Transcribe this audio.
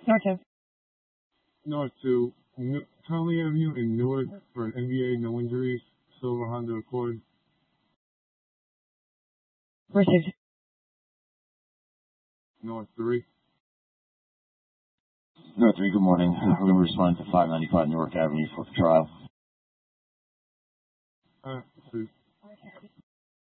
North of. North to Conley Avenue in Newark for an NBA, no injuries, silver Honda Accord. Received. North 3. North 3, good morning. We're going to respond to 595 Newark Avenue for trial.